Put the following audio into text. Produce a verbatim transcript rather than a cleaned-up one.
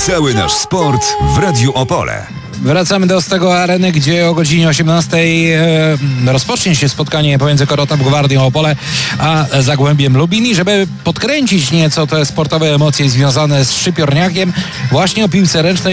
Cały nasz sport w Radiu Opole. Wracamy do Stego Areny, gdzie o godzinie osiemnastej e, rozpocznie się spotkanie pomiędzy Korotą Gwardią Opole a Zagłębiem Lubin. I żeby podkręcić nieco te sportowe emocje związane z Szczypiorniakiem, właśnie o piłce ręcznej